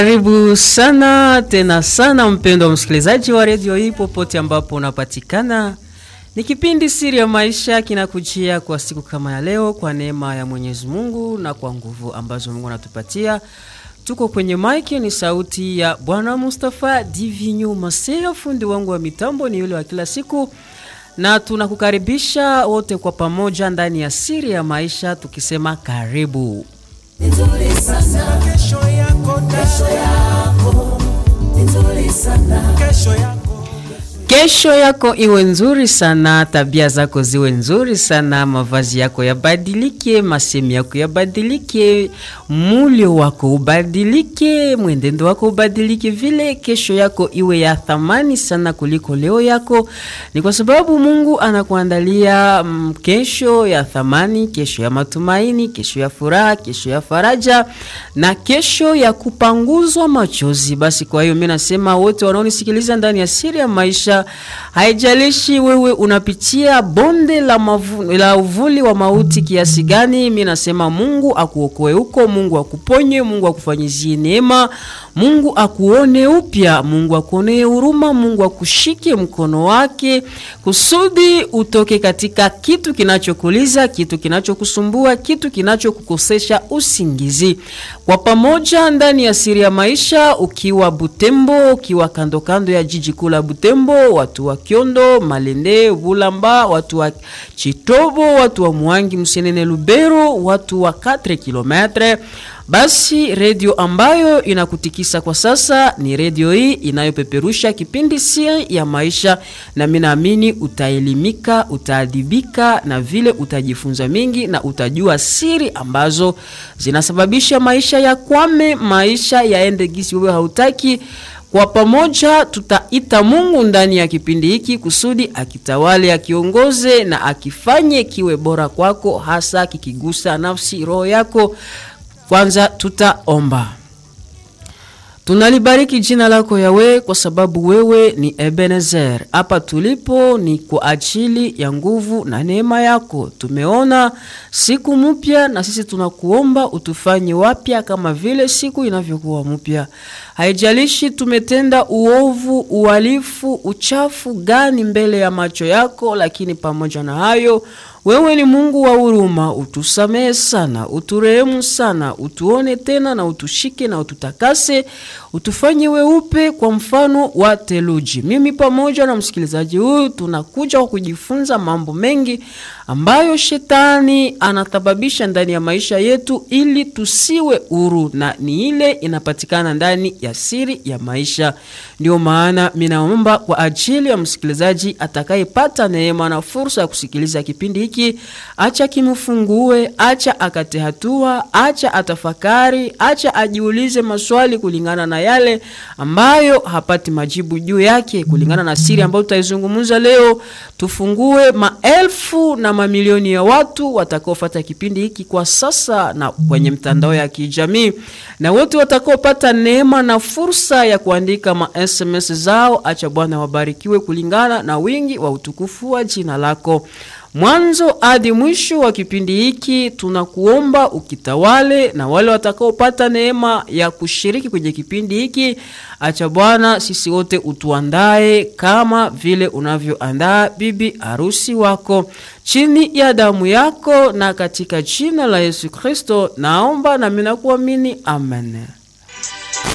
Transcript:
Karibu sana tena sana mpendwa msikilizaji wa radio hii popote ambapo unapatikana. Ni kipindi Siri ya Maisha kinakujia kwa siku kama ya leo kwa neema ya Mwenyezi Mungu na kwa nguvu ambazo Mungu anatupatia. Tuko kwenye mic, ni sauti ya Bwana Mustafa Divinyu Masea, fundi wangu wa mitambo ni yule wa kila siku. Na tunakukaribisha wote kwa pamoja ndani ya Siri ya Maisha tukisema karibu. Nzuri sana kesho yako, nzuri sana kesho yako iwe nzuri sana, tabia zako ziwe nzuri sana, mavazi yako yabadilike, masemi yako yabadilike, mulio wako ubadilike, mwenendo wako ubadilike, vile kesho yako iwe ya thamani sana kuliko leo yako. Ni kwa sababu Mungu anakuandalia kesho ya thamani, kesho ya matumaini, kesho ya furaha, kesho ya faraja na kesho ya kupanguzwa machozi. Basi kwa hiyo mimi nasema wote wanaonisikiliza ndani ya Siri ya Maisha, haijalishi wewe unapitia bonde la uvuli wa mauti kiasi gani, mimi nasema Mungu akuokoe huko, Mungu akuponye, Mungu akufanyizie neema, Mungu akuone upya, Mungu akuone huruma, Mungu akushike mkono wake kusudi utoke katika kitu kinachokuliza, kitu kinachokusumbua, kitu kinachokukosesha usingizi. Kwa pamoja ndani ya Siri ya Maisha, ukiwa Butembo, ukiwa kando ya jiji kuu la Butembo, watu wa Kiondo, Malende, Bulamba, watu wa Chitobo, watu wa Muhangi, Musenene, Lubero, watu wa 4 kilometre. Basi radio ambayo inakutikisa kwa sasa ni radio hii inayopeperusha kipindi Siri ya Maisha, na mimi naamini utaelimika, utaadibika na vile utajifunza mingi na utajua siri ambazo zinasababisha maisha ya kwame, maisha yaende gisi wewe hautaki. Kwa pamoja tutaita Mungu ndani ya kipindi hiki kusudi akitawale, akiongoze na akifanye kiwe bora kwako, hasa kikigusa nafsi, roho yako. Kwanza tutaomba. Tunalibariki jina lako Yahweh kwa sababu wewe ni Ebenezer. Hapa tulipo ni kwa ajili ya nguvu na neema yako. Tumeona siku mpya na sisi tunakuomba utufanye wapya kama vile siku inavyokuwa mpya. Haijalishi tumetenda uovu, uhalifu, uchafu gani mbele ya macho yako, lakini pamoja na hayo wewe ni Mungu wa huruma, utusamehe sana, uturehemu sana, utuone tena na utushike na ututakase, utufanye weupe kwa mfano wa theluji. Mimi pamoja na msikilizaji huyu tunakuja kwa kujifunza mambo mengi ambayo shetani anatababisha ndani ya maisha yetu ili tusiwe huru, na ni ile inapatikana ndani ya Siri ya Maisha. Ndio maana mimi naomba kwa ajili ya msikilizaji atakayepata neema na fursa ya kusikiliza kipindi hiki, acha kimfungue, acha akate hatua, acha atafakari, acha ajiulize maswali kulingana na yale ambayo hapati majibu juu yake, kulingana na siri ambayo tutaizungumza leo. Tufungue maelfu na mamilioni ya watu watakaofuata kipindi hiki kwa sasa na kwenye mtandao ya kijamii, na wote watakaopata neema na fursa ya kuandika SMS zao. Acha Bwana wabarikiwe kulingana na wingi wa utukufu wa jina lako. Mwanzo hadi mwisho wa kipindi hiki tunakuomba ukitawale, na wale watakaopata neema ya kushiriki kwenye kipindi hiki, acha Bwana sisi wote utuandae kama vile unavyoandaa bibi harusi wako chini ya damu yako, na katika jina la Yesu Kristo naomba na mimi nakuamini, amen.